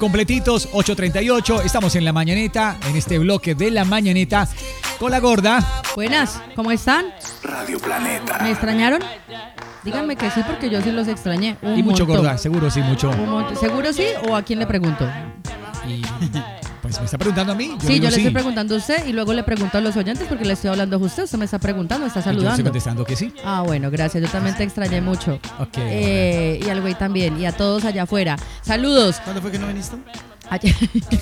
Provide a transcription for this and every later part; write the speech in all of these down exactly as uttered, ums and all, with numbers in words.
completitos, ocho treinta y ocho. Estamos en la mañaneta, en este bloque de la mañaneta con la gorda. Buenas, ¿cómo están? Radio Planeta. ¿Me extrañaron? Díganme que sí, porque yo sí los extrañé. Un y mucho montón. gorda, seguro sí, mucho. Un montón. ¿Seguro sí o a quién le pregunto? Y pues me está preguntando a mí. Yo sí, digo yo le sí. estoy preguntando a usted y luego le pregunto a los oyentes porque le estoy hablando a usted. Usted me está preguntando, me está Y yo estoy saludando. contestando que sí. Ah, bueno, gracias. Yo también te extrañé mucho. Ok. Eh, y al güey también. Y a todos allá afuera. Saludos. ¿Cuándo fue que no viniste? Ayer.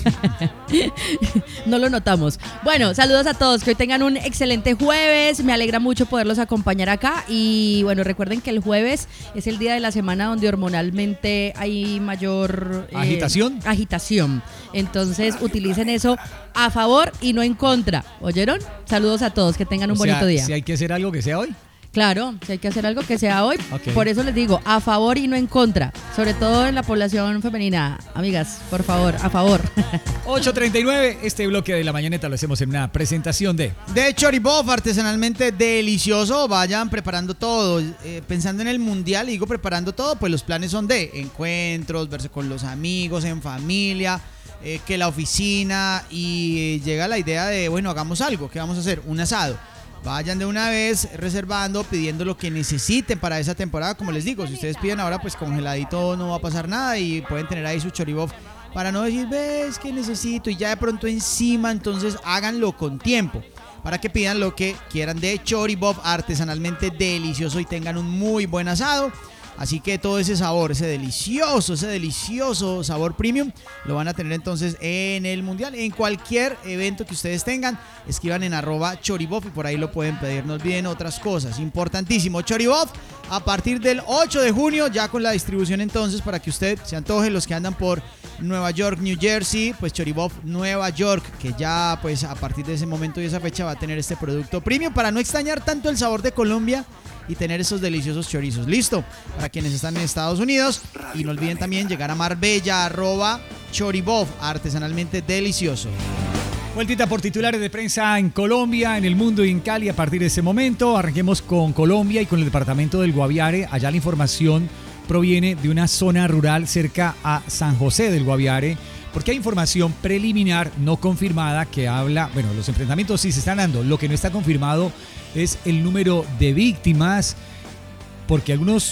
No lo notamos. Bueno, saludos a todos, que hoy tengan un excelente jueves. Me alegra mucho poderlos acompañar acá. Y bueno, recuerden que el jueves es el día de la semana donde hormonalmente hay mayor eh, ¿Agitación? agitación. Entonces utilicen eso a favor y no en contra. ¿Oyeron? Saludos a todos, que tengan un O sea, bonito día. Si hay que hacer algo, que sea hoy. Claro, si hay que hacer algo que sea hoy. Ok. Por eso les digo, a favor y no en contra. Sobre todo en la población femenina. Amigas, por favor, a favor. ocho treinta y nueve, este bloque de la mañaneta lo hacemos en una presentación de... De Choribof, artesanalmente delicioso. Vayan preparando todo. Eh, pensando en el mundial, y digo preparando todo, pues los planes son de encuentros, verse con los amigos, en familia, eh, que la oficina. Y eh, llega la idea de, bueno, hagamos algo. ¿Qué vamos a hacer? Un asado. Vayan de una vez reservando, pidiendo lo que necesiten para esa temporada. Como les digo, si ustedes piden ahora, pues congeladito no va a pasar nada y pueden tener ahí su Choribof para no decir, ves que necesito y ya de pronto encima. Entonces háganlo con tiempo para que pidan lo que quieran de Choribof, artesanalmente delicioso, y tengan un muy buen asado. Así que todo ese sabor, ese delicioso, ese delicioso sabor premium, lo van a tener entonces en el mundial. En cualquier evento que ustedes tengan, escriban en arroba Choribof y por ahí lo pueden pedir. No olviden otras cosas, importantísimo. Choribof a partir del ocho de junio, ya con la distribución entonces para que usted se antoje. Los que andan por Nueva York, New Jersey, pues Choribof Nueva York, que ya pues a partir de ese momento y esa fecha va a tener este producto premium para no extrañar tanto el sabor de Colombia y tener esos deliciosos chorizos. Listo, para quienes están en Estados Unidos. Y no olviden también llegar a Marbella, arroba Choribof, artesanalmente delicioso. Vueltita por titulares de prensa en Colombia, en el mundo y en Cali a partir de ese momento. Arranquemos con Colombia y con el departamento del Guaviare. Allá la información proviene de una zona rural cerca a San José del Guaviare, porque hay información preliminar no confirmada que habla, bueno, los enfrentamientos sí se están dando, lo que no está confirmado es el número de víctimas, porque algunos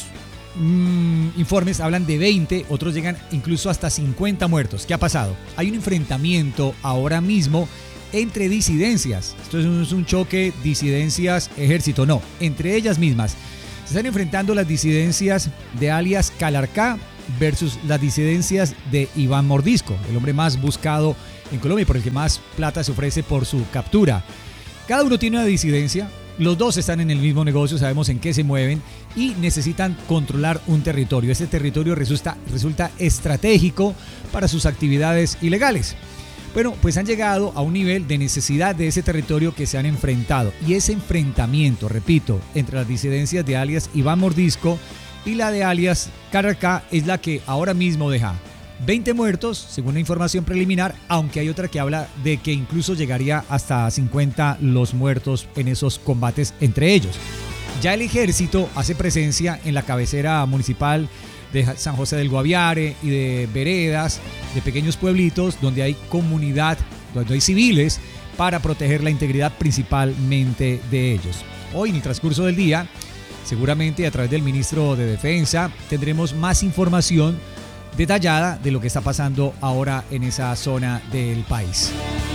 mmm, informes hablan de veinte, otros llegan incluso hasta cincuenta muertos. ¿Qué ha pasado? Hay un enfrentamiento ahora mismo entre disidencias. Esto no es un choque disidencias-ejército, no, entre ellas mismas. Se están enfrentando las disidencias de alias Calarcá versus las disidencias de Iván Mordisco, el hombre más buscado en Colombia y por el que más plata se ofrece por su captura. Cada uno tiene una disidencia, los dos están en el mismo negocio, sabemos en qué se mueven y necesitan controlar un territorio. Este territorio resulta, resulta estratégico para sus actividades ilegales. Bueno, pues han llegado a un nivel de necesidad de ese territorio que se han enfrentado. Y ese enfrentamiento, repito, entre las disidencias de alias Iván Mordisco y la de alias Calarcá es la que ahora mismo deja veinte muertos, según la información preliminar, aunque hay otra que habla de que incluso llegaría hasta cincuenta los muertos en esos combates entre ellos. Ya el ejército hace presencia en la cabecera municipal de San José del Guaviare y de veredas, de pequeños pueblitos donde hay comunidad, donde hay civiles para proteger la integridad principalmente de ellos. Hoy en el transcurso del día, seguramente a través del ministro de Defensa, tendremos más información detallada de lo que está pasando ahora en esa zona del país.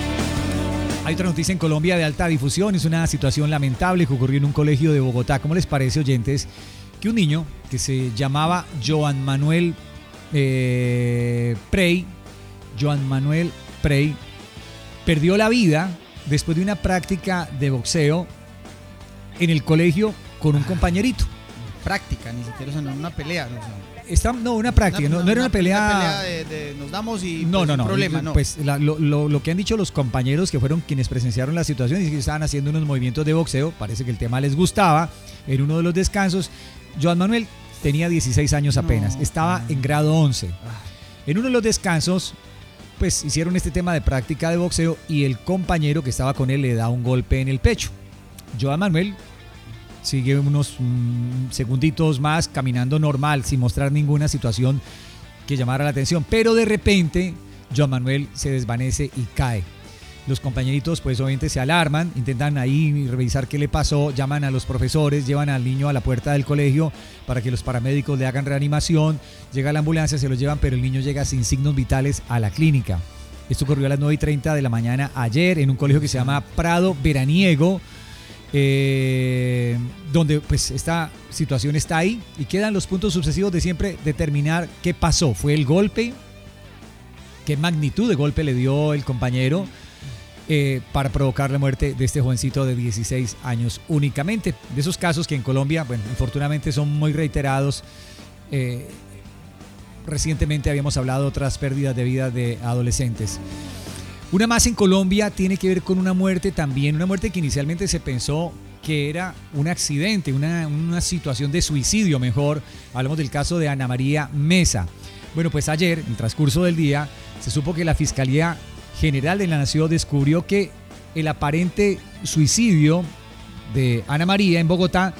Hay otra noticia en Colombia de alta difusión, es una situación lamentable que ocurrió en un colegio de Bogotá. ¿Cómo les parece, oyentes, que un niño que se llamaba Joan Manuel eh, Prey, Joan Manuel Prey, perdió la vida después de una práctica de boxeo en el colegio con un compañerito? Práctica, ni siquiera, o sea, no una pelea, no, o sea. Está, no, una práctica, Una- no, no era una pelea, una pelea de, de nos damos y no, pues, no, un no, problema, no. Pues la- lo, lo, lo que han dicho los compañeros que fueron quienes presenciaron la situación es que estaban haciendo unos movimientos de boxeo, parece que el tema les gustaba, en uno de los descansos. Joan Manuel tenía dieciséis años apenas, No. estaba en grado once. En uno de los descansos, pues hicieron este tema de práctica de boxeo y el compañero que estaba con él le da un golpe en el pecho. Joan Manuel sigue unos mm, segunditos más caminando normal, sin mostrar ninguna situación que llamara la atención, pero de repente Joan Manuel se desvanece y cae. Los compañeritos pues obviamente se alarman, intentan ahí revisar qué le pasó, llaman a los profesores, llevan al niño a la puerta del colegio para que los paramédicos le hagan reanimación, llega la ambulancia, se lo llevan, pero el niño llega sin signos vitales a la clínica. Esto ocurrió a las nueve y treinta de la mañana ayer en un colegio que se llama Prado Veraniego, eh, donde pues esta situación está ahí y quedan los puntos sucesivos de siempre determinar qué pasó. ¿Fue el golpe? ¿Qué magnitud de golpe le dio el compañero eh, para provocar la muerte de este jovencito de dieciséis años únicamente? De esos casos que en Colombia, bueno, infortunadamente son muy reiterados. Eh, recientemente habíamos hablado de otras pérdidas de vida de adolescentes. Una más en Colombia tiene que ver con una muerte también, una muerte que inicialmente se pensó que era un accidente, una, una situación de suicidio mejor. Hablamos del caso de Ana María Mesa. Bueno, pues ayer, en el transcurso del día, se supo que la Fiscalía General de la Nación descubrió que el aparente suicidio de Ana María en Bogotá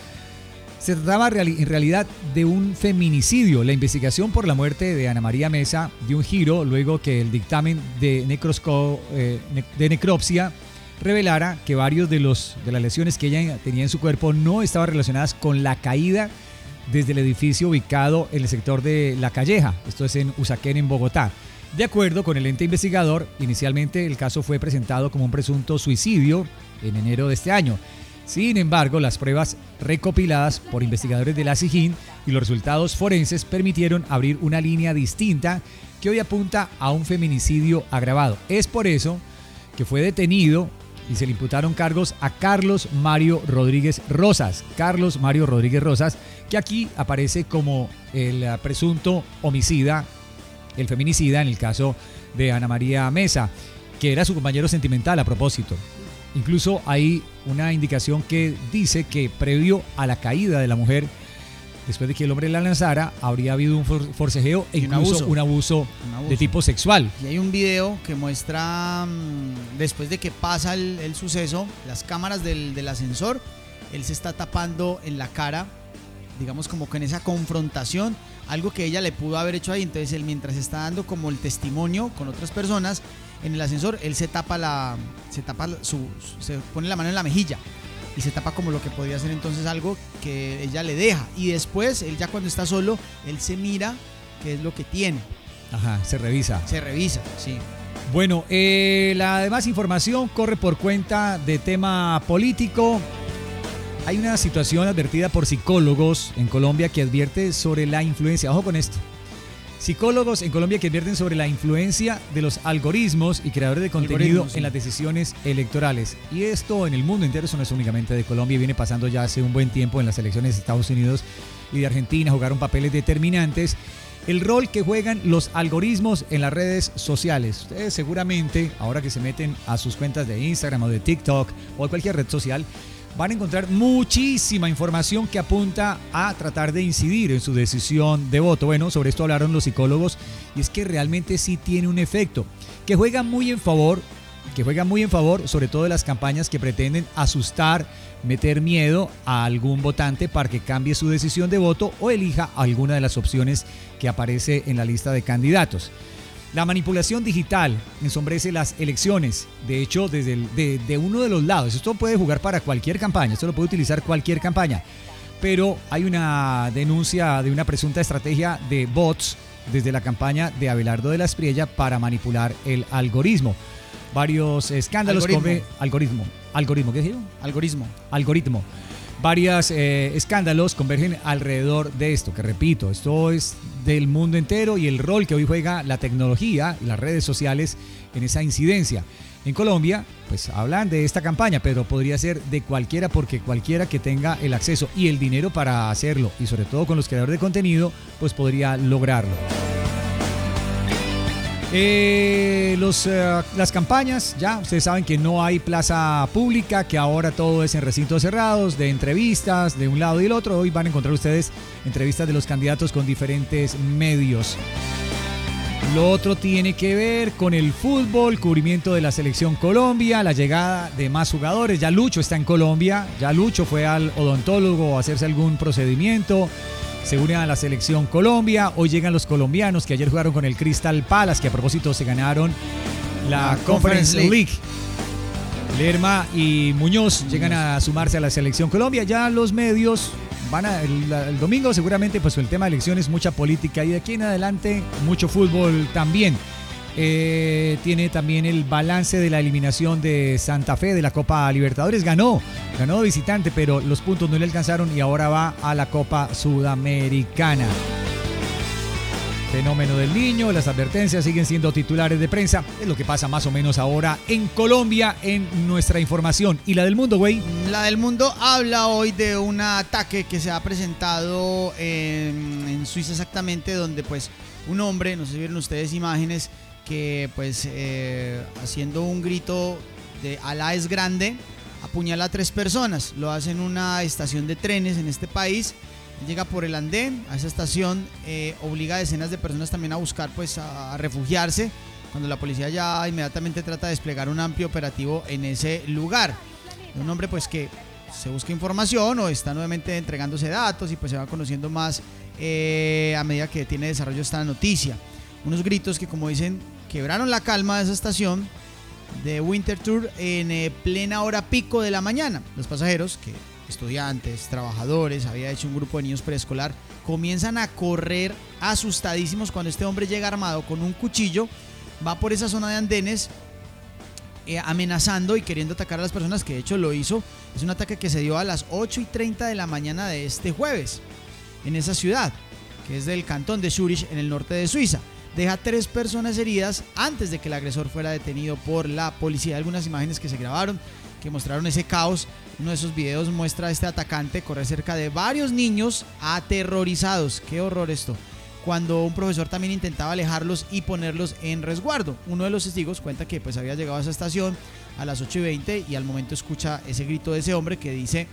se trataba en realidad de un feminicidio. La investigación por la muerte de Ana María Mesa dio un giro luego que el dictamen de, necrosco, eh, de necropsia revelara que varios de, los, de las lesiones que ella tenía en su cuerpo no estaban relacionadas con la caída desde el edificio ubicado en el sector de La Calleja, esto es en Usaquén, en Bogotá. De acuerdo con el ente investigador, inicialmente el caso fue presentado como un presunto suicidio en enero de este año. Sin embargo, las pruebas recopiladas por investigadores de la SIJIN y los resultados forenses permitieron abrir una línea distinta que hoy apunta a un feminicidio agravado. Es por eso que fue detenido y se le imputaron cargos a Carlos Mario Rodríguez Rosas. Carlos Mario Rodríguez Rosas, que aquí aparece como el presunto homicida, el feminicida en el caso de Ana María Mesa, que era su compañero sentimental a propósito. Incluso hay una indicación que dice que previo a la caída de la mujer, después de que el hombre la lanzara, habría habido un forcejeo e incluso un abuso, un abuso, un abuso de tipo sexual. Y hay un video que muestra, después de que pasa el, el suceso, las cámaras del, del ascensor, él se está tapando en la cara, digamos como que en esa confrontación, algo que ella le pudo haber hecho ahí. Entonces él, mientras está dando como el testimonio con otras personas en el ascensor, él se tapa la, se tapa su, se pone la mano en la mejilla y se tapa como lo que podría ser entonces algo que ella le deja. Y después, él ya cuando está solo, él se mira qué es lo que tiene. Ajá, se revisa. Se revisa, sí. Bueno, eh, la demás información corre por cuenta de tema político. Hay una situación advertida por psicólogos en Colombia que advierte sobre la influencia. Ojo con esto. Psicólogos en Colombia que advierten sobre la influencia de los algoritmos y creadores de contenido sí. en las decisiones electorales. Y esto en el mundo entero, eso no es únicamente de Colombia, viene pasando ya hace un buen tiempo en las elecciones de Estados Unidos y de Argentina, jugaron papeles determinantes. El rol que juegan los algoritmos en las redes sociales. Ustedes seguramente, ahora que se meten a sus cuentas de Instagram o de TikTok o de cualquier red social, van a encontrar muchísima información que apunta a tratar de incidir en su decisión de voto. Bueno, sobre esto hablaron los psicólogos y es que realmente sí tiene un efecto que juega muy en favor, que juega muy en favor sobre todo de las campañas que pretenden asustar, meter miedo a algún votante para que cambie su decisión de voto o elija alguna de las opciones que aparece en la lista de candidatos. La manipulación digital ensombrece las elecciones, de hecho, desde el, de, de uno de los lados. Esto puede jugar para cualquier campaña, esto lo puede utilizar cualquier campaña, pero hay una denuncia de una presunta estrategia de bots desde la campaña de Abelardo de la Espriella para manipular el algoritmo. Varios escándalos... Algoritmo. Come, algoritmo. ¿Algoritmo? ¿Qué digo? Algoritmo. Algoritmo. Varios eh, escándalos convergen alrededor de esto, que repito, esto es del mundo entero y el rol que hoy juega la tecnología y las redes sociales en esa incidencia. En Colombia, pues hablan de esta campaña, pero podría ser de cualquiera porque cualquiera que tenga el acceso y el dinero para hacerlo, y sobre todo con los creadores de contenido, pues podría lograrlo. Eh, los, eh, las campañas, ya ustedes saben que no hay plaza pública, que ahora todo es en recintos cerrados, de entrevistas de un lado y del otro. Hoy van a encontrar ustedes entrevistas de los candidatos con diferentes medios. Lo otro tiene que ver con el fútbol, cubrimiento de la selección Colombia, la llegada de más jugadores. Ya Lucho está en Colombia, ya Lucho fue al odontólogo a hacerse algún procedimiento. se une a la selección Colombia. Hoy llegan los colombianos que ayer jugaron con el Crystal Palace, que a propósito se ganaron la, la Conference League. League. Lerma y Muñoz llegan a sumarse a la selección Colombia. Ya los medios van a, el, el domingo seguramente, pues el tema de elecciones, mucha política, y de aquí en adelante mucho fútbol también. Eh, tiene también el balance de la eliminación de Santa Fe de la Copa Libertadores. Ganó, ganó de visitante, pero los puntos no le alcanzaron y ahora va a la Copa Sudamericana. Fenómeno del Niño, las advertencias siguen siendo titulares de prensa. Es lo que pasa más o menos ahora en Colombia en nuestra información. ¿Y la del mundo, güey? La del mundo habla hoy de un ataque que se ha presentado en, en Suiza exactamente, donde pues un hombre, no sé si vieron ustedes imágenes, que pues eh, haciendo un grito de Alá es grande, apuñala a tres personas. Lo hace en una estación de trenes en este país. Llega por el andén a esa estación, eh, obliga a decenas de personas también a buscar, pues a, a refugiarse, cuando la policía ya inmediatamente trata de desplegar un amplio operativo en ese lugar. Un hombre pues que se busca información o está nuevamente entregándose datos y pues se va conociendo más eh, a medida que tiene desarrollo esta noticia. Unos gritos que, como dicen, quebraron la calma de esa estación de Winterthur en eh, plena hora pico de la mañana. Los pasajeros, que estudiantes, trabajadores, había hecho un grupo de niños preescolar, comienzan a correr asustadísimos cuando este hombre llega armado con un cuchillo, va por esa zona de andenes eh, amenazando y queriendo atacar a las personas, que de hecho lo hizo. Es un ataque que se dio a las ocho y treinta de la mañana de este jueves en esa ciudad, que es del cantón de Zurich, en el norte de Suiza. Deja tres personas heridas antes de que el agresor fuera detenido por la policía. Algunas imágenes que se grabaron que mostraron ese caos. Uno de esos videos muestra a este atacante correr cerca de varios niños aterrorizados. Qué horror esto. Cuando un profesor también intentaba alejarlos y ponerlos en resguardo. Uno de los testigos cuenta que pues había llegado a esa estación a las ocho y veinte y al momento escucha ese grito de ese hombre que dice: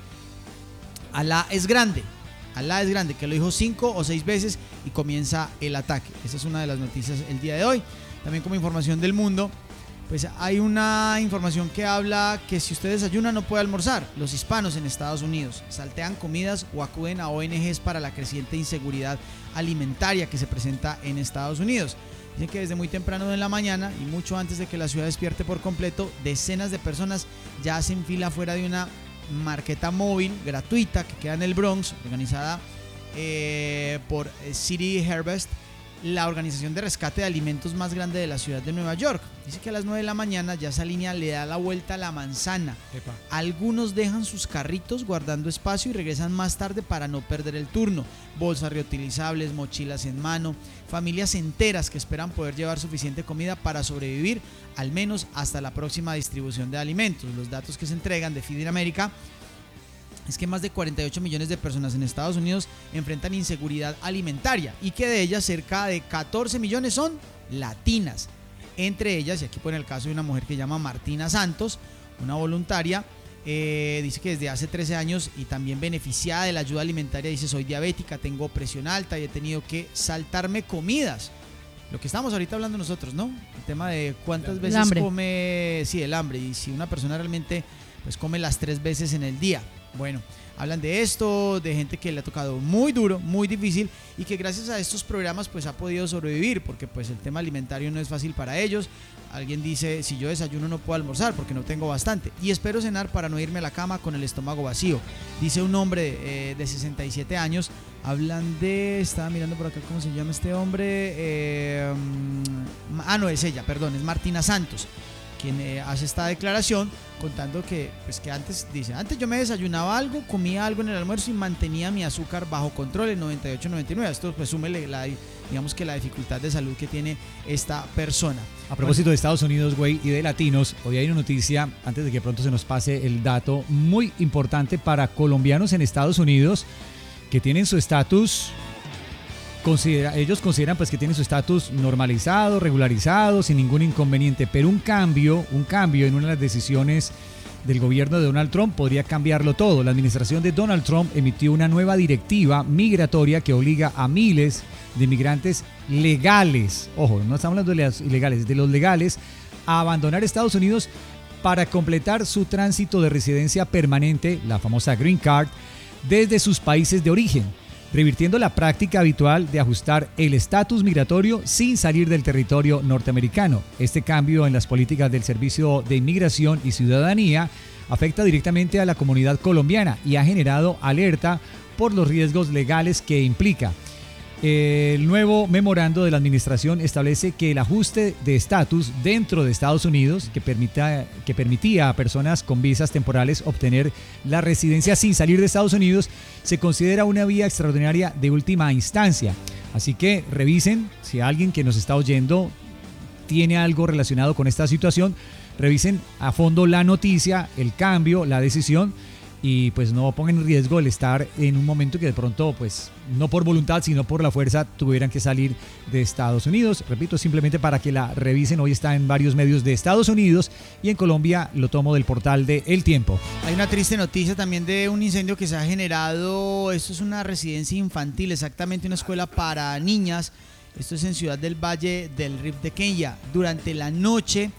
Alá es grande. Alá es grande, que lo dijo cinco o seis veces, y comienza el ataque. Esa es una de las noticias el día de hoy. También como información del mundo, pues hay una información que habla que si usted desayuna no puede almorzar. Los hispanos en Estados Unidos saltean comidas o acuden a O N Ges para la creciente inseguridad alimentaria que se presenta en Estados Unidos. Dicen que desde muy temprano en la mañana y mucho antes de que la ciudad despierte por completo, decenas de personas ya hacen fila fuera de una marqueta móvil gratuita que queda en el Bronx, organizada eh, por City Harvest, la organización de rescate de alimentos más grande de la ciudad de Nueva York. Dice que a las nueve de la mañana ya esa línea le da la vuelta a la manzana. Epa. Algunos dejan sus carritos guardando espacio y regresan más tarde para no perder el turno. Bolsas reutilizables, mochilas en mano, familias enteras que esperan poder llevar suficiente comida para sobrevivir al menos hasta la próxima distribución de alimentos. Los datos que se entregan de Feeding America es que más de cuarenta y ocho millones de personas en Estados Unidos enfrentan inseguridad alimentaria y que de ellas cerca de catorce millones son latinas. Entre ellas, y aquí pone el caso de una mujer que se llama Martina Santos, una voluntaria, eh, dice que desde hace trece años y también beneficiada de la ayuda alimentaria, dice: soy diabética, tengo presión alta y he tenido que saltarme comidas. Lo que estamos ahorita hablando nosotros, ¿no? El tema de cuántas veces come, sí, el hambre, y si una persona realmente pues come las tres veces en el día. Bueno, hablan de esto, de gente que le ha tocado muy duro, muy difícil, y que gracias a estos programas pues ha podido sobrevivir, porque pues el tema alimentario no es fácil para ellos. Alguien dice: si yo desayuno no puedo almorzar porque no tengo bastante, y espero cenar para no irme a la cama con el estómago vacío. Dice un hombre eh, de sesenta y siete años. Hablan de, estaba mirando por acá cómo se llama este hombre, eh, ah no, es ella, perdón, es Martina Santos, quien eh, hace esta declaración contando que, pues que antes, dice, antes yo me desayunaba algo, comía algo en el almuerzo y mantenía mi azúcar bajo control en noventa y ocho noventa y nueve. Esto pues súmele la, digamos que la dificultad de salud que tiene esta persona. A propósito bueno, de Estados Unidos, güey, y de latinos, hoy hay una noticia, antes de que pronto se nos pase el dato, muy importante para colombianos en Estados Unidos que tienen su estatus. Considera, ellos consideran pues que tienen su estatus normalizado, regularizado, sin ningún inconveniente, pero un cambio, un cambio en una de las decisiones del gobierno de Donald Trump podría cambiarlo todo. La administración de Donald Trump emitió una nueva directiva migratoria que obliga a miles de migrantes legales, ojo, no estamos hablando de los ilegales, de los legales, a abandonar Estados Unidos para completar su tránsito de residencia permanente, la famosa Green Card, desde sus países de origen. revirtiendo la práctica habitual de ajustar el estatus migratorio sin salir del territorio norteamericano. Este cambio en las políticas del Servicio de Inmigración y Ciudadanía afecta directamente a la comunidad colombiana y ha generado alerta por los riesgos legales que implica. El nuevo memorando de la administración establece que el ajuste de estatus dentro de Estados Unidos, que, permita, que permitía a personas con visas temporales obtener la residencia sin salir de Estados Unidos, se considera una vía extraordinaria de última instancia. Así que revisen si alguien que nos está oyendo tiene algo relacionado con esta situación, revisen a fondo la noticia, el cambio, la decisión, y pues no pongan en riesgo el estar en un momento que de pronto, pues no por voluntad, sino por la fuerza, tuvieran que salir de Estados Unidos. Repito, simplemente para que la revisen. Hoy está en varios medios de Estados Unidos y en Colombia lo tomo del portal de El Tiempo. Hay una triste noticia también de un incendio que se ha generado. Esto es una residencia infantil, exactamente una escuela para niñas. Esto es en Ciudad del Valle del Rift de Kenia. Durante la noche,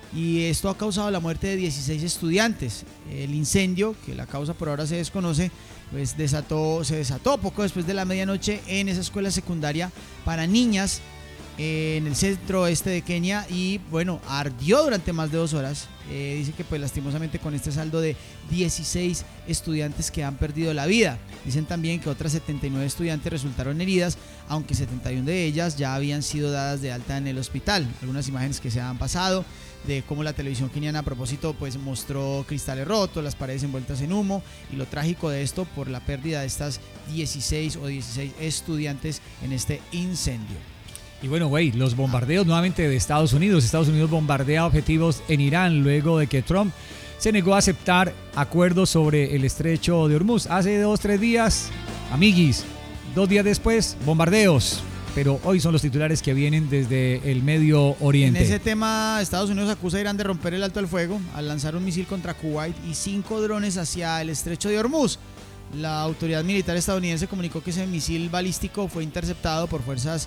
y esto ha causado la muerte de dieciséis estudiantes. El incendio, que la causa por ahora se desconoce, pues desató, se desató poco después de la medianoche en esa escuela secundaria para niñas eh, en el centro oeste de Kenia, y bueno, ardió durante más de dos horas. Eh, dice que pues lastimosamente con este saldo de dieciséis estudiantes que han perdido la vida. Dicen también que otras setenta y nueve estudiantes resultaron heridas, aunque setenta y una de ellas ya habían sido dadas de alta en el hospital. Algunas imágenes que se han pasado de cómo la televisión keniana, a propósito, pues mostró cristales rotos, las paredes envueltas en humo, y lo trágico de esto por la pérdida de estas dieciséis o dieciséis estudiantes en este incendio. Y bueno, güey, los bombardeos nuevamente de Estados Unidos. Estados Unidos bombardea objetivos en Irán luego de que Trump se negó a aceptar acuerdos sobre el estrecho de Hormuz. Hace dos, tres días, amiguis, dos días después, bombardeos. Pero hoy son los titulares que vienen desde el Medio Oriente. En ese tema, Estados Unidos acusa a Irán de romper el alto al fuego al lanzar un misil contra Kuwait y cinco drones hacia el estrecho de Hormuz. La autoridad militar estadounidense comunicó que ese misil balístico fue interceptado por fuerzas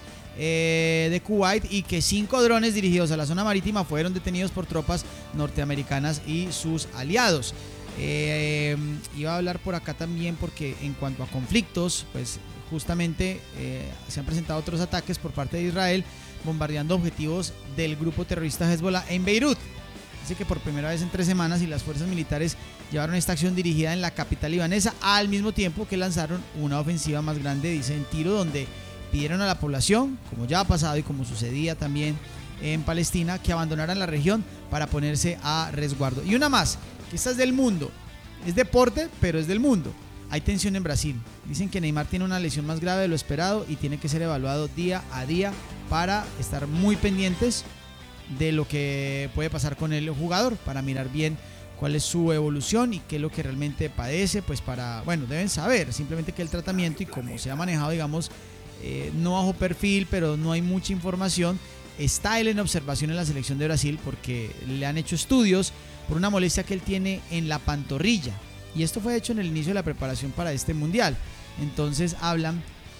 eh, de Kuwait, y que cinco drones dirigidos a la zona marítima fueron detenidos por tropas norteamericanas y sus aliados. Eh, eh, iba a hablar por acá también porque en cuanto a conflictos, pues justamente eh, se han presentado otros ataques por parte de Israel, bombardeando objetivos del grupo terrorista Hezbollah en Beirut. Dice que por primera vez en tres semanas y las fuerzas militares llevaron esta acción dirigida en la capital libanesa, al mismo tiempo que lanzaron una ofensiva más grande, dice, en Tiro, donde pidieron a la población, como ya ha pasado y como sucedía también en Palestina, que abandonaran la región para ponerse a resguardo. Y una más, que esta es del mundo, es deporte, pero es del mundo. Hay tensión en Brasil. Dicen que Neymar tiene una lesión más grave de lo esperado y tiene que ser evaluado día a día para estar muy pendientes de lo que puede pasar con el jugador, para mirar bien cuál es su evolución y qué es lo que realmente padece, pues para, bueno, deben saber simplemente que el tratamiento, y cómo se ha manejado, digamos, eh, no bajo perfil, pero no hay mucha información. Está él en observación en la selección de Brasil porque le han hecho estudios por una molestia que él tiene en la pantorrilla, y esto fue hecho en el inicio de la preparación para este mundial. Entonces hablan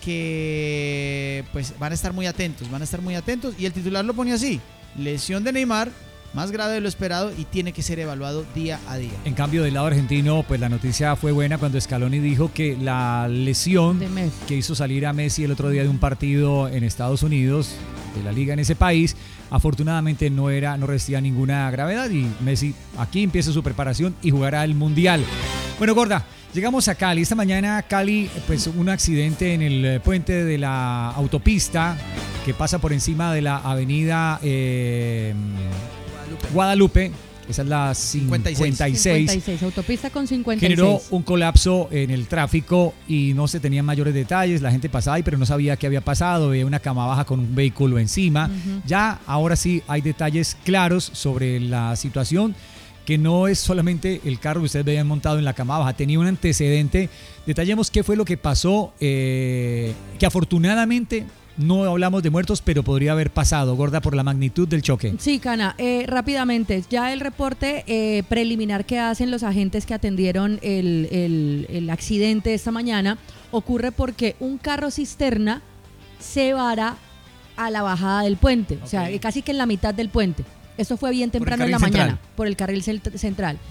que pues van a estar muy atentos, van a estar muy atentos, y el titular lo pone así: lesión de Neymar más grave de lo esperado y tiene que ser evaluado día a día. En cambio, del lado argentino, pues la noticia fue buena cuando Scaloni dijo que la lesión que hizo salir a Messi el otro día de un partido en Estados Unidos, de la liga en ese país, afortunadamente no era, no revestía ninguna gravedad, y Messi aquí empieza su preparación y jugará el Mundial. Bueno, Gorda, llegamos a Cali. Esta mañana Cali, pues un accidente en el puente de la autopista que pasa por encima de la avenida eh, Guadalupe. Guadalupe, esa es la cincuenta y seis. cincuenta y seis, autopista con cincuenta y seis. Generó un colapso en el tráfico y no se tenían mayores detalles. La gente pasaba ahí, pero no sabía qué había pasado. Veía una cama baja con un vehículo encima. Uh-huh. Ya, ahora sí hay detalles claros sobre la situación, que no es solamente el carro que ustedes veían montado en la cama baja, tenía un antecedente. Detallemos qué fue lo que pasó, eh, que afortunadamente no hablamos de muertos, pero podría haber pasado, Gorda, por la magnitud del choque. Sí, Cana, eh, rápidamente, ya el reporte eh, preliminar que hacen los agentes que atendieron el, el, el accidente esta mañana ocurre porque un carro cisterna se vara a la bajada del puente, okay. O sea, casi que en la mitad del puente. Esto fue bien temprano en la mañana, por el carril central.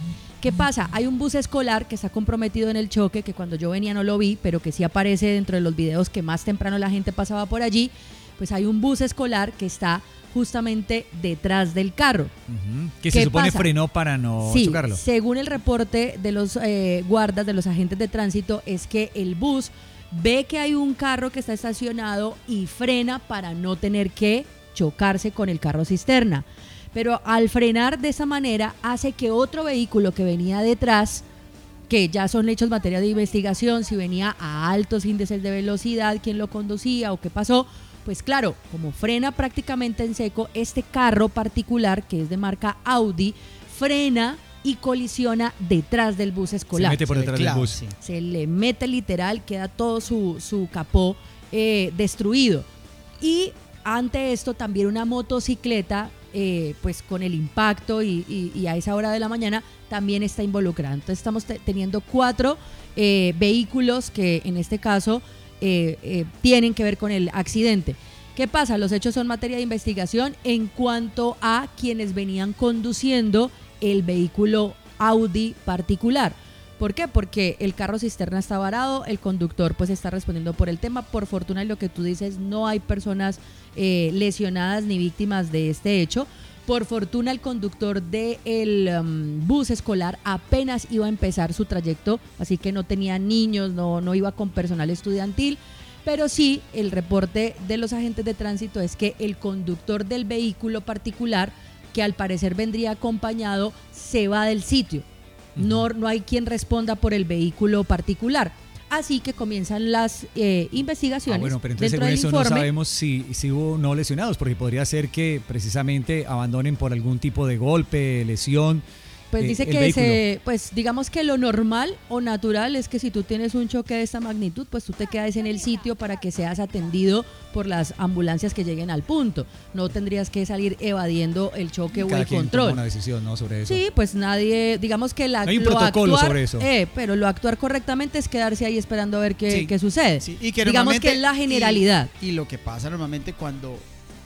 ¿Qué pasa? Hay un bus escolar que está comprometido en el choque, que cuando yo venía no lo vi, pero que sí aparece dentro de los videos que más temprano la gente pasaba por allí. Pues hay un bus escolar que está justamente detrás del carro. Uh-huh. Que se supone pasa? frenó para no sí, chocarlo. Según el reporte de los eh, guardas, de los agentes de tránsito, es que el bus ve que hay un carro que está estacionado y frena para no tener que chocarse con el carro cisterna. Pero al frenar de esa manera hace que otro vehículo que venía detrás, que ya son hechos materia de investigación, si venía a altos índices de velocidad, quién lo conducía o qué pasó, pues claro, como frena prácticamente en seco, este carro particular, que es de marca Audi, frena y colisiona detrás del bus escolar. Se mete por detrás del bus. Sí. Se le mete literal, queda todo su, su capó eh, destruido. Y ante esto también una motocicleta, eh, pues con el impacto y, y, y a esa hora de la mañana también está involucrada. Entonces estamos te- teniendo cuatro eh, vehículos que en este caso eh, eh, tienen que ver con el accidente. ¿Qué pasa? Los hechos son materia de investigación en cuanto a quienes venían conduciendo el vehículo Audi particular. ¿Por qué? Porque el carro cisterna está varado, el conductor pues está respondiendo por el tema. Por fortuna, y lo que tú dices, no hay personas eh, lesionadas ni víctimas de este hecho. Por fortuna, el conductor del um, bus escolar apenas iba a empezar su trayecto, así que no tenía niños, no, no iba con personal estudiantil. Pero sí, el reporte de los agentes de tránsito es que el conductor del vehículo particular, que al parecer vendría acompañado, se va del sitio. No, no hay quien responda por el vehículo particular. Así que comienzan las eh, investigaciones. Ah, bueno, pero entonces dentro según del eso informe, no sabemos si, si hubo no lesionados, porque podría ser que precisamente abandonen por algún tipo de golpe, lesión. Pues eh, dice que se, pues digamos que lo normal o natural es que si tú tienes un choque de esta magnitud, pues tú te quedas en el sitio para que seas atendido por las ambulancias que lleguen al punto. No tendrías que salir evadiendo el choque Cada o el quien control. toma una decisión, ¿no? Sobre eso. Sí, pues nadie, digamos que la, no hay un lo protocolo actuar, sobre eso. Eh, pero lo actuar correctamente es quedarse ahí esperando a ver qué, Sí. qué sucede. Sí, y que digamos que normalmente- es la generalidad. Y, y lo que pasa normalmente cuando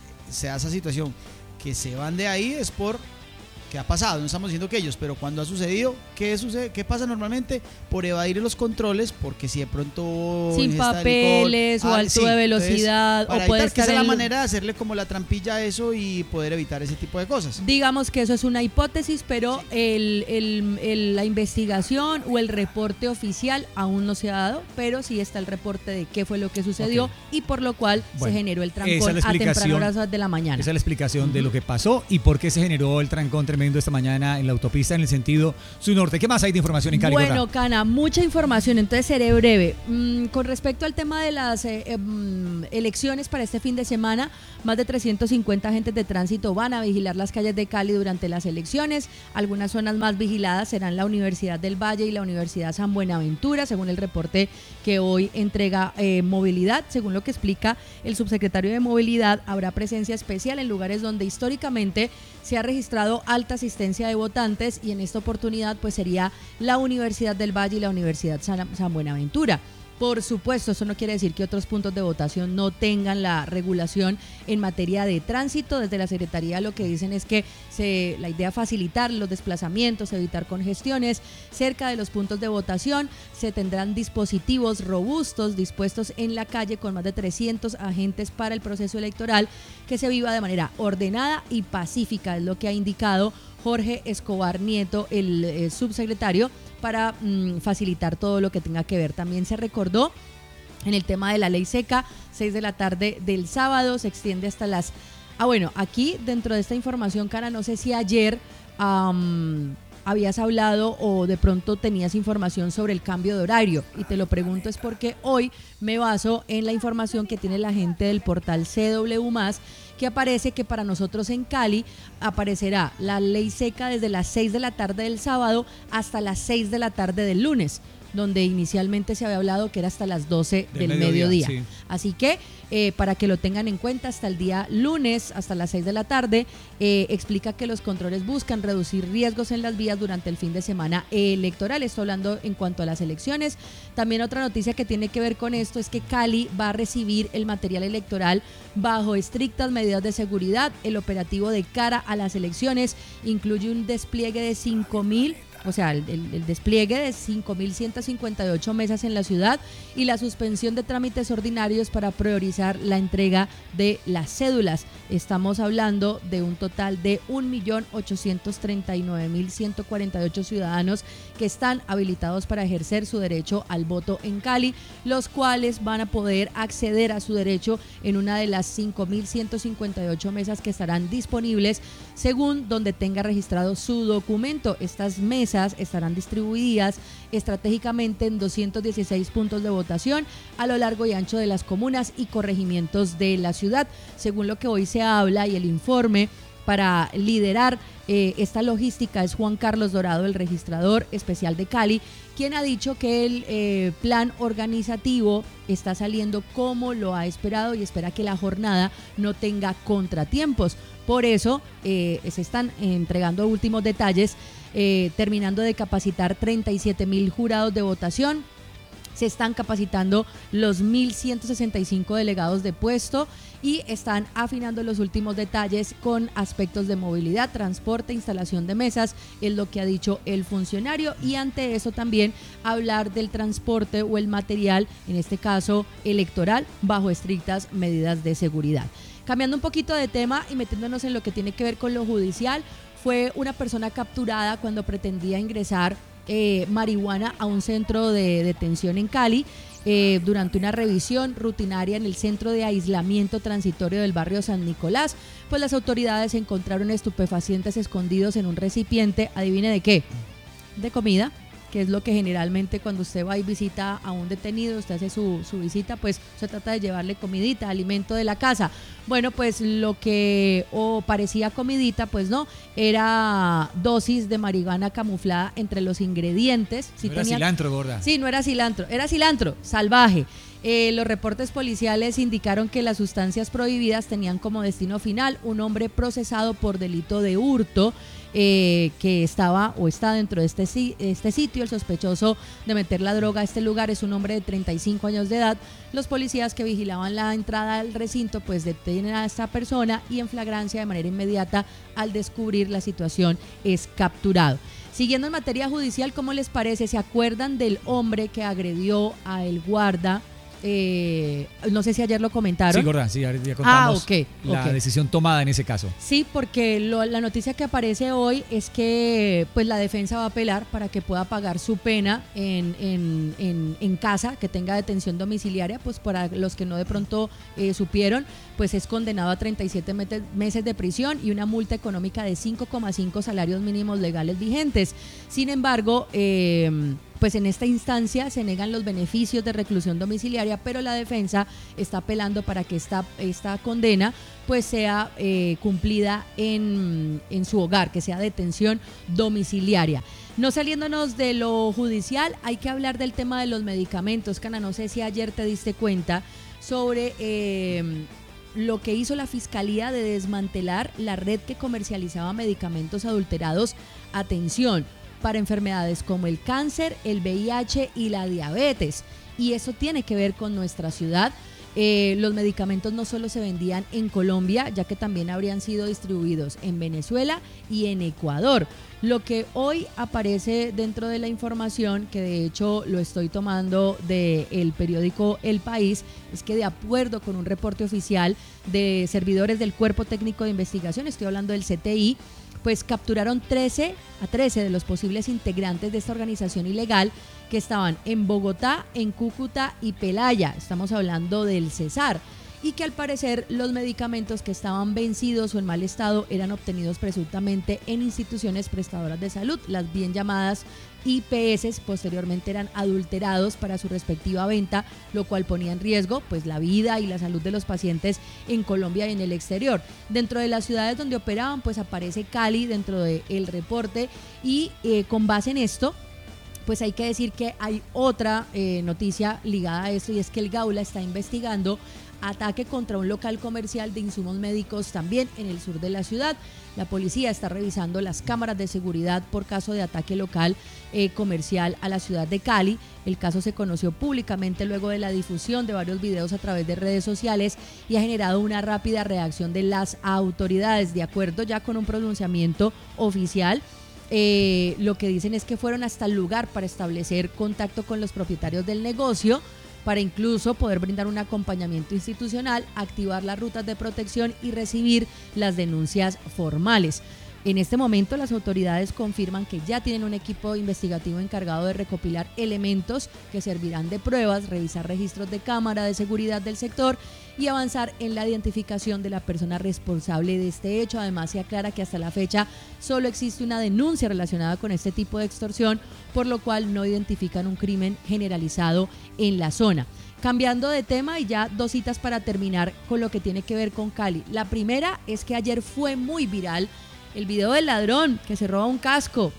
se da esa situación, que se van de ahí es por que ha pasado, no estamos diciendo que ellos, pero cuando ha sucedido, ¿qué sucede? ¿Qué pasa normalmente? Por evadir los controles, porque si de pronto Sin ingesta de papeles licor, o ah, alto sí, de entonces, velocidad, para o puede evitar que estar esa es la el- manera de hacerle como la trampilla a eso y poder evitar ese tipo de cosas. Digamos que eso es una hipótesis, pero el, el- el- la investigación o el reporte oficial aún no se ha dado, pero sí está el reporte de qué fue lo que sucedió Ok. y por lo cual Bueno, se generó el esa trancón es la a tempranas explicación. horas de la mañana. Esa es la explicación de lo que pasó y por qué se generó el trancón tremendo esta mañana en la autopista en el sentido sur-norte. ¿Qué más hay de información en Cali? Bueno, Gorra? Cana, mucha información, entonces seré breve. Mm, con respecto al tema de las eh, eh, mm, elecciones para este fin de semana, más de trescientos cincuenta agentes de tránsito van a vigilar las calles de Cali durante las elecciones. Algunas zonas más vigiladas serán la Universidad del Valle y la Universidad San Buenaventura, según el reporte que hoy entrega eh, Movilidad. Según lo que explica el subsecretario de Movilidad, habrá presencia especial en lugares donde históricamente se ha registrado alta asistencia de votantes y en esta oportunidad pues sería la Universidad del Valle y la Universidad San, San Buenaventura. Por supuesto, eso no quiere decir que otros puntos de votación no tengan la regulación en materia de tránsito. Desde la Secretaría lo que dicen es que se, la idea es facilitar los desplazamientos, evitar congestiones. Cerca de los puntos de votación se tendrán dispositivos robustos dispuestos en la calle con más de trescientos agentes para el proceso electoral que se viva de manera ordenada y pacífica, es lo que ha indicado Jorge Escobar Nieto, el eh, subsecretario, para mm, facilitar todo lo que tenga que ver. También se recordó en el tema de la ley seca, seis de la tarde del sábado, se extiende hasta las... Ah, bueno, aquí dentro de esta información, Cara, no sé si ayer um, habías hablado o de pronto tenías información sobre el cambio de horario, y te lo pregunto es porque hoy me baso en la información que tiene la gente del portal C W más, que aparece que para nosotros en Cali aparecerá la ley seca desde las seis de la tarde del sábado hasta las seis de la tarde del lunes, donde inicialmente se había hablado que era hasta las doce del, Del mediodía. mediodía, sí. Así que eh, para que lo tengan en cuenta, hasta el día lunes, hasta las seis de la tarde, eh, explica que los controles buscan reducir riesgos en las vías durante el fin de semana electoral. Estoy hablando en cuanto a las elecciones. También otra noticia que tiene que ver con esto es que Cali va a recibir el material electoral bajo estrictas medidas de seguridad. El operativo de cara a las elecciones incluye un despliegue de cinco mil o sea, el, el, el despliegue de cinco mil ciento cincuenta y ocho mesas en la ciudad y la suspensión de trámites ordinarios para priorizar la entrega de las cédulas. Estamos hablando de un total de un millón ochocientos treinta y nueve mil ciento cuarenta y ocho ciudadanos que están habilitados para ejercer su derecho al voto en Cali, los cuales van a poder acceder a su derecho en una de las cinco mil ciento cincuenta y ocho mesas que estarán disponibles según donde tenga registrado su documento. Estas mesas estarán distribuidas estratégicamente en doscientos dieciséis puntos de votación a lo largo y ancho de las comunas y corregimientos de la ciudad, según lo que hoy se habla y el informe. Para liderar eh, esta logística es Juan Carlos Dorado, el registrador especial de Cali, quien ha dicho que el eh, plan organizativo está saliendo como lo ha esperado y espera que la jornada no tenga contratiempos. Por eso eh, se están entregando últimos detalles, eh, terminando de capacitar treinta y siete mil jurados de votación. Se están capacitando los mil ciento sesenta y cinco delegados de puesto y están afinando los últimos detalles con aspectos de movilidad, transporte, instalación de mesas, es lo que ha dicho el funcionario, y ante eso también hablar del transporte o el material, en este caso electoral, bajo estrictas medidas de seguridad. Cambiando un poquito de tema y metiéndonos en lo que tiene que ver con lo judicial, fue una persona capturada cuando pretendía ingresar Eh, marihuana a un centro de detención en Cali eh, durante una revisión rutinaria en el centro de aislamiento transitorio del barrio San Nicolás. Pues las autoridades encontraron estupefacientes escondidos en un recipiente, adivine de qué, de comida, que es lo que generalmente cuando usted va y visita a un detenido, usted hace su, su visita, pues se trata de llevarle comidita, alimento de la casa. Bueno, pues lo que o parecía comidita, pues no, era dosis de marihuana camuflada entre los ingredientes. Sí, no era tenía, cilantro, gorda. Sí, no era cilantro, era cilantro salvaje. Eh, los reportes policiales indicaron que las sustancias prohibidas tenían como destino final un hombre procesado por delito de hurto, eh, que estaba o está dentro de este, este sitio. El sospechoso de meter la droga a este lugar es un hombre de treinta y cinco años de edad. Los policías que vigilaban la entrada al recinto pues detienen a esta persona y en flagrancia de manera inmediata, al descubrir la situación, es capturado. Siguiendo en materia judicial, ¿cómo les parece? ¿Se acuerdan del hombre que agredió a el guarda? Eh, no sé si ayer lo comentaron. Sí, gorda, sí, ya contamos ah, okay, la okay. decisión tomada en ese caso. Sí, porque lo, la noticia que aparece hoy es que pues la defensa va a apelar para que pueda pagar su pena en, en, en, en casa, que tenga detención domiciliaria. Pues para los que no de pronto eh, supieron, pues es condenado a treinta y siete meses de prisión y una multa económica de cinco coma cinco salarios mínimos legales vigentes. Sin embargo, eh, pues en esta instancia se negan los beneficios de reclusión domiciliaria, pero la defensa está apelando para que esta, esta condena pues sea eh, cumplida en, en su hogar, que sea detención domiciliaria. No saliéndonos de lo judicial, hay que hablar del tema de los medicamentos. Cana, no sé si ayer te diste cuenta sobre eh, lo que hizo la Fiscalía de desmantelar la red que comercializaba medicamentos adulterados. Atención, para enfermedades como el cáncer, el V I H y la diabetes. Y eso tiene que ver con nuestra ciudad. Eh, los medicamentos no solo se vendían en Colombia, ya que también habrían sido distribuidos en Venezuela y en Ecuador. Lo que hoy aparece dentro de la información, que de hecho lo estoy tomando del periódico El País, es que de acuerdo con un reporte oficial de servidores del Cuerpo Técnico de Investigación, estoy hablando del C T I, pues capturaron trece a trece de los posibles integrantes de esta organización ilegal que estaban en Bogotá, en Cúcuta y Pelaya. Estamos hablando del Cesar. Y que al parecer los medicamentos que estaban vencidos o en mal estado eran obtenidos presuntamente en instituciones prestadoras de salud, las bien llamadas I P S. Posteriormente eran adulterados para su respectiva venta, lo cual ponía en riesgo pues la vida y la salud de los pacientes en Colombia y en el exterior. Dentro de las ciudades donde operaban pues aparece Cali dentro del reporte y eh, con base en esto pues hay que decir que hay otra eh, noticia ligada a esto, y es que el Gaula está investigando ataque contra un local comercial de insumos médicos también en el sur de la ciudad. La policía está revisando las cámaras de seguridad por caso de ataque local eh, comercial a la ciudad de Cali. El caso se conoció públicamente luego de la difusión de varios videos a través de redes sociales y ha generado una rápida reacción de las autoridades. De acuerdo ya con un pronunciamiento oficial, eh, lo que dicen es que fueron hasta el lugar para establecer contacto con los propietarios del negocio, para incluso poder brindar un acompañamiento institucional, activar las rutas de protección y recibir las denuncias formales. En este momento las autoridades confirman que ya tienen un equipo investigativo encargado de recopilar elementos que servirán de pruebas, revisar registros de cámara de seguridad del sector y avanzar en la identificación de la persona responsable de este hecho. Además, se aclara que hasta la fecha solo existe una denuncia relacionada con este tipo de extorsión, por lo cual no identifican un crimen generalizado en la zona. Cambiando de tema y ya dos citas para terminar con lo que tiene que ver con Cali. La primera es que ayer fue muy viral el video del ladrón que se roba un casco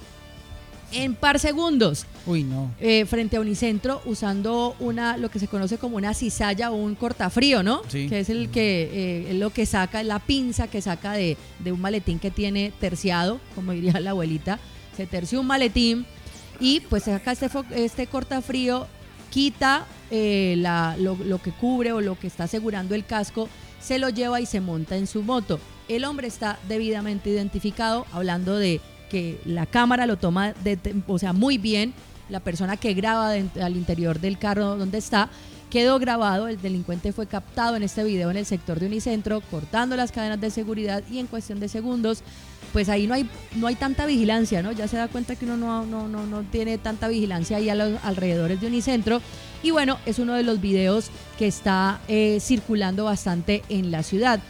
en par segundos. Uy, no. Eh, frente a Unicentro, usando una lo que se conoce como una cizalla o un cortafrío, ¿no? Sí. Que es el que eh, lo que saca, la pinza que saca de, de un maletín que tiene terciado, como diría la abuelita. Se terció un maletín y pues saca este, este cortafrío, quita eh, la, lo, lo que cubre o lo que está asegurando el casco, se lo lleva y se monta en su moto. El hombre está debidamente identificado, hablando de que la cámara lo toma, de, o sea, muy bien. La persona que graba de, al interior del carro donde está, quedó grabado. El delincuente fue captado en este video en el sector de Unicentro, cortando las cadenas de seguridad y en cuestión de segundos, pues ahí no hay no hay tanta vigilancia, ¿no? Ya se da cuenta que uno no, no, no, no tiene tanta vigilancia ahí a los alrededores de Unicentro. Y bueno, es uno de los videos que está eh, circulando bastante en la ciudad.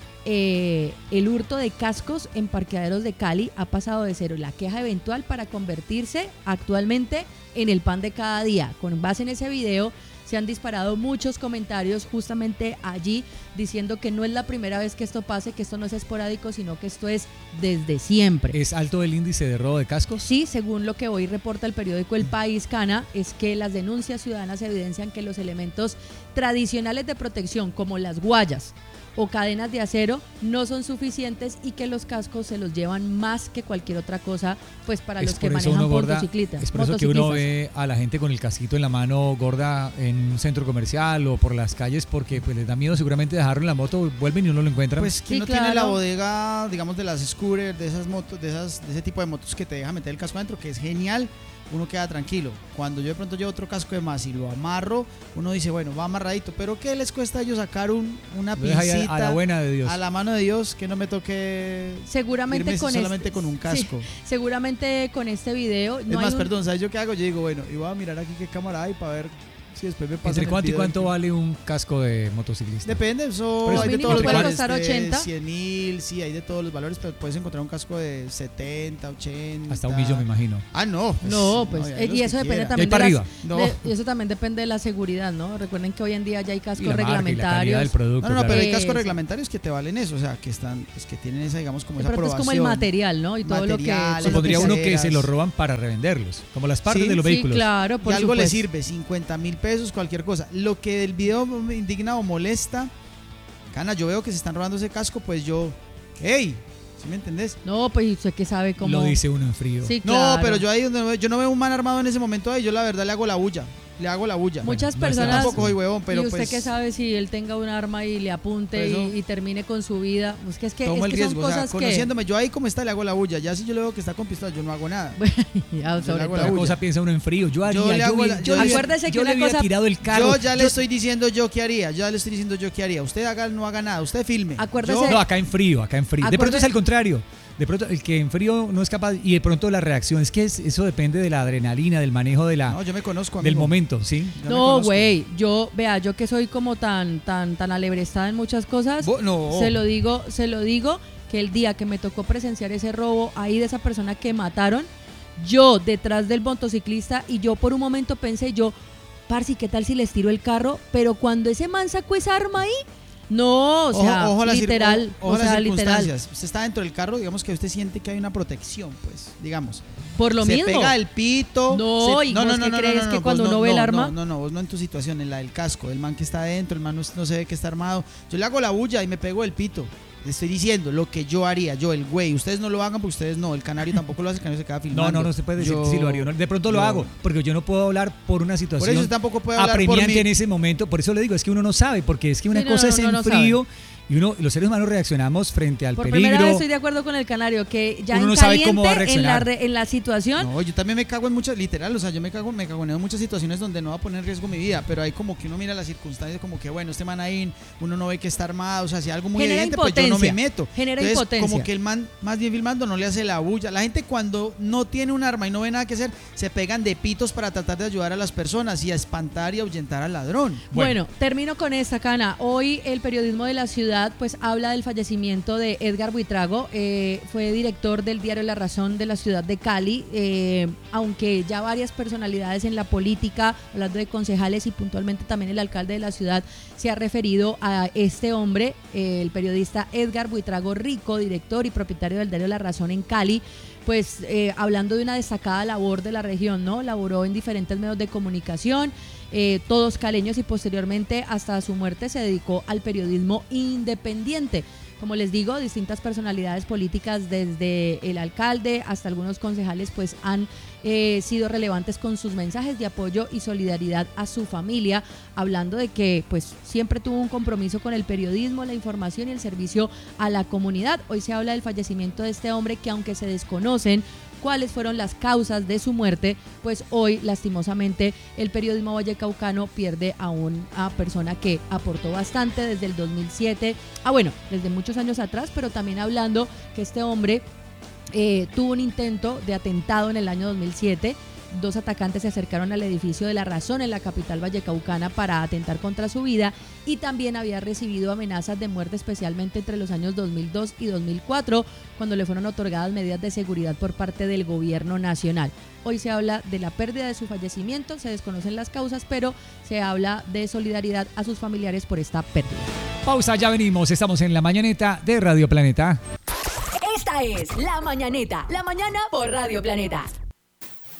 Eh, el hurto de cascos en parqueaderos de Cali ha pasado de ser la queja eventual para convertirse actualmente en el pan de cada día. Con base en ese video se han disparado muchos comentarios justamente allí diciendo que no es la primera vez que esto pase, que esto no es esporádico, sino que esto es desde siempre. ¿Es alto el índice de robo de cascos? Sí, según lo que hoy reporta el periódico El País, Cana, es que las denuncias ciudadanas evidencian que los elementos tradicionales de protección, como las guayas o cadenas de acero, no son suficientes y que los cascos se los llevan más que cualquier otra cosa, pues para Es los que por eso manejan uno gorda, motocicletas. Es por eso que uno ve a la gente con el casquito en la mano gorda en un centro comercial o por las calles, porque pues les da miedo seguramente dejarlo en la moto, vuelven y no lo encuentran. Pues que Sí, no claro. tiene la bodega, digamos, de las scooters, de esas motos, de esas, de ese tipo de motos que te deja meter el casco adentro, que es genial. Uno queda tranquilo. Cuando yo de pronto llevo otro casco de más y lo amarro, uno dice, bueno, va amarradito, pero ¿qué les cuesta a ellos sacar un, una Lo deja ahí pincita a, a la buena de Dios. a la mano de Dios, que no me toque Seguramente irme con solamente este, con un casco? sí, seguramente con este video Es no hay más, un- perdón, ¿sabes yo qué hago? Yo digo, bueno, y voy a mirar aquí qué cámara hay para ver si después me pasa. ¿Entre cuánto y cuánto vale un casco de motociclista? Depende, eso Por eso hay de mínimo todos los puede valores. costar ochenta. cien mil, sí, hay de todos los valores, pero puedes encontrar un casco de setenta, ochenta. Hasta un millón, me imagino. Ah, no. Pues, No, pues, ya eh, los y que eso depende quiera. también para de las- arriba. No. de- y eso también depende de la seguridad, ¿no? Recuerden que hoy en día ya hay Y cascos la marca y la calidad reglamentarios. del producto. No, no, no, pero claro. hay cascos Eso. reglamentarios que te valen eso, o sea, que están, pues, que tienen esa, digamos, como De esa pronto es aprobación. como el material, ¿no? Y todo lo que... Materiales, con lo que Supondría se- uno que se aceras. lo roban para revenderlos, como las partes Sí, de los Sí, vehículos. claro, Y por algo le supuesto. sirve, cincuenta mil pesos, cualquier cosa. Lo que del video me indigna o molesta, Cana, yo veo que se están robando ese casco, pues yo, hey, ¿sí me entendés? No, pues usted que sabe cómo... Lo dice uno en frío. Sí, No, claro. pero yo ahí donde no veo- yo no veo un man armado en ese momento ahí, yo la verdad le hago la bulla, le hago la bulla. Muchas Bueno, no está- personas... Tampoco soy huevón, pero y usted pues que sabe si él tenga un arma y le apunte Por eso- y, y termine con su vida. Pues que es que, tomo es el que son riesgo, o sea, cosas que... conociéndome, yo ahí como está le hago la bulla, ya si yo le veo que está con pistola, yo no hago nada. Ya, Yo sobre le hago todo. la Otra bulla. cosa piensa uno en frío. Yo haría, Yo le yo, hago hubiera- la- yo yo- hubiera- Acuérdese que yo una le hubiera cosa- tirado el carro. Yo ya le estoy diciendo yo qué haría, yo ya le estoy diciendo yo qué haría. Usted haga, no haga nada, usted filme. Acuérdese- Yo- No, acá en frío, acá en frío. De pronto Acuerde- es al contrario. De pronto el que en frío no es capaz y de pronto la reacción, es que es- eso depende de la adrenalina, del manejo de la, no, yo me conozco, del amigo. momento, ¿sí? Yo me No, conozco. güey, yo, vea, yo que soy como tan, tan, tan alebrestada en muchas cosas, Bo- no. se lo digo, se lo digo, que el día que me tocó presenciar ese robo ahí de esa persona que mataron, yo detrás del motociclista y yo por un momento pensé yo, parce, ¿qué tal si les tiro el carro? Pero cuando ese man sacó esa arma ahí, no, o sea, ojo, ojo las cir- literal, ojo o las sea, literal, circunstancias. Usted está dentro del carro, digamos que usted siente que hay una protección, pues, digamos. por lo se mismo. pega el pito. No, se- ¿y vos qué crees que vos cuando no, uno ve el no, arma? No, no, no, vos no en tu situación, en la del casco, el man que está adentro, el man no, no se ve que está armado. Yo le hago la bulla y me pego el pito. Le estoy diciendo lo que yo haría, yo, el güey. Ustedes no lo hagan porque ustedes no. El canario tampoco lo hace, el canario se queda filmando. No, no, no se puede decir Yo- si lo haría o no. De pronto lo yo- hago, porque yo no puedo hablar por una Por situación eso usted tampoco puede hablar por apremiante mí. en ese momento. Por eso le digo, es que uno no sabe, porque es que una Sí, no, cosa no, es uno en no frío Y uno, los seres humanos reaccionamos frente al Por peligro. primera vez estoy de acuerdo con el canario, que ya Uno en no sabe caliente, cómo va a en la, reaccionar. re- en la situación, No, yo también me cago en muchas, literal, o sea, yo me cago, me cagoneo en muchas situaciones donde no va a poner en riesgo mi vida, pero hay como que uno mira las circunstancias como que, bueno, este man ahí, uno no ve que está armado, o sea, si algo muy Genera evidente, pues yo no me impotencia, meto. genera Entonces, impotencia. como que el man, más bien filmando, no le hace la bulla. La gente cuando no tiene un arma y no ve nada que hacer, se pegan de pitos para tratar de ayudar a las personas y a espantar y ahuyentar al ladrón. Bueno, termino con esta, Cana. Hoy el periodismo de la ciudad pues habla del fallecimiento de Edgar Buitrago. Eh, fue director del diario La Razón de la ciudad de Cali. Eh, aunque ya varias personalidades en la política, hablando de concejales y puntualmente también el alcalde de la ciudad, se ha referido a este hombre, eh, el periodista Edgar Buitrago Rico, director y propietario del diario La Razón en Cali, pues eh, hablando de una destacada labor de la región, ¿no? Laboró en diferentes medios de comunicación, eh, todos caleños, y posteriormente hasta su muerte se dedicó al periodismo independiente. Como les digo, distintas personalidades políticas, desde el alcalde hasta algunos concejales, pues han eh, sido relevantes con sus mensajes de apoyo y solidaridad a su familia, hablando de que pues siempre tuvo un compromiso con el periodismo, la información y el servicio a la comunidad. Hoy se habla del fallecimiento de este hombre, que aunque se desconocen cuáles fueron las causas de su muerte, pues hoy lastimosamente el periodismo vallecaucano pierde a una persona que aportó bastante desde el dos mil siete, ah bueno, desde muchos años atrás, pero también hablando que este hombre eh, tuvo un intento de atentado en el año dos mil siete. Dos atacantes se acercaron al edificio de La Razón en la capital vallecaucana para atentar contra su vida, y también había recibido amenazas de muerte, especialmente entre los años dos mil dos y dos mil cuatro, cuando le fueron otorgadas medidas de seguridad por parte del gobierno nacional. Hoy se habla de la pérdida de su fallecimiento, se desconocen las causas, pero se habla de solidaridad a sus familiares por esta pérdida. Pausa, ya venimos. Estamos en La Mañaneta de Radio Planeta. Esta es La Mañaneta, la mañana por Radio Planeta.